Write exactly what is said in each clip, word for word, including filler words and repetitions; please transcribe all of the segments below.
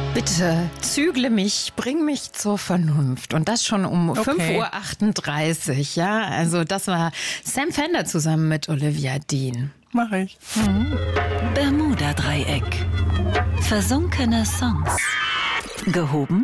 Bitte zügle mich, bring mich zur Vernunft. Und das schon um Okay. fünf Uhr achtunddreißig. Ja, also das war Sam Fender zusammen mit Olivia Dean. Mach ich. Bermuda-Dreieck. Versunkene Songs. Gehoben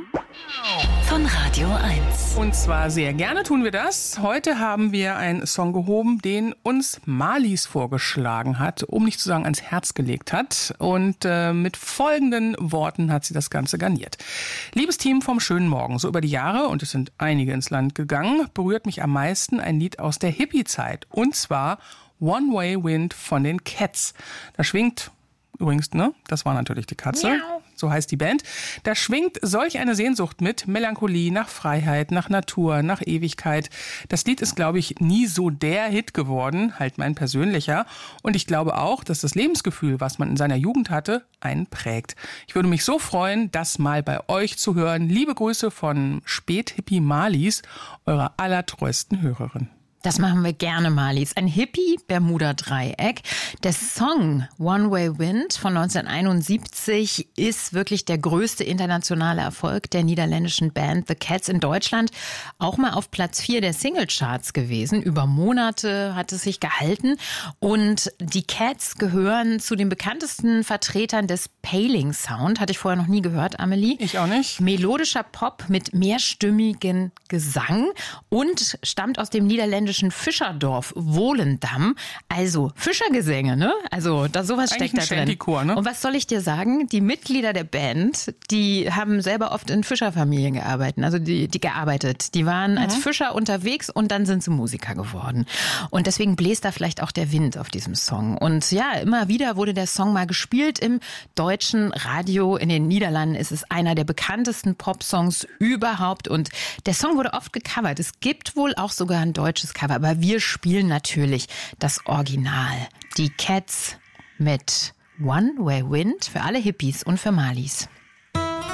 von Radio eins. Und zwar sehr gerne tun wir das. Heute haben wir einen Song gehoben, den uns Marlies vorgeschlagen hat, um nicht zu sagen ans Herz gelegt hat. Und äh, mit folgenden Worten hat sie das Ganze garniert. Liebes Team vom schönen Morgen, so über die Jahre, und es sind einige ins Land gegangen, berührt mich am meisten ein Lied aus der Hippie-Zeit. Und zwar One Way Wind von den Cats. Da schwingt übrigens, ne, das war natürlich die Katze. Miau. So heißt die Band. Da schwingt solch eine Sehnsucht mit, Melancholie nach Freiheit, nach Natur, nach Ewigkeit. Das Lied ist, glaube ich, nie so der Hit geworden, halt mein persönlicher. Und ich glaube auch, dass das Lebensgefühl, was man in seiner Jugend hatte, einen prägt. Ich würde mich so freuen, das mal bei euch zu hören. Liebe Grüße von Späthippie Marlies, eurer allertreuesten Hörerin. Das machen wir gerne, Marlies. Ein Hippie-Bermuda-Dreieck. Der Song One Way Wind von neunzehnhunderteinundsiebzig ist wirklich der größte internationale Erfolg der niederländischen Band The Cats in Deutschland. Auch mal auf Platz vier der Singlecharts gewesen. Über Monate hat es sich gehalten. Und die Cats gehören zu den bekanntesten Vertretern des Paling Sound. Hatte ich vorher noch nie gehört, Amelie. Ich auch nicht. Melodischer Pop mit mehrstimmigen Gesang und stammt aus dem niederländischen Fischerdorf Volendam. Also Fischergesänge, ne? Also da sowas Eigentlich steckt da ein drin. Shantychor, ne? Und was soll ich dir sagen? Die Mitglieder der Band, die haben selber oft in Fischerfamilien gearbeitet. Also die, die gearbeitet. Die waren mhm. als Fischer unterwegs und dann sind sie Musiker geworden. Und deswegen bläst da vielleicht auch der Wind auf diesem Song. Und ja, immer wieder wurde der Song mal gespielt im deutschen Radio. In den Niederlanden ist es einer der bekanntesten Popsongs überhaupt. Und der Song wurde oft gecovert. Es gibt wohl auch sogar ein deutsches Cover. Aber wir spielen natürlich das Original. Die Cats mit One Way Wind für alle Hippies und für Marlies.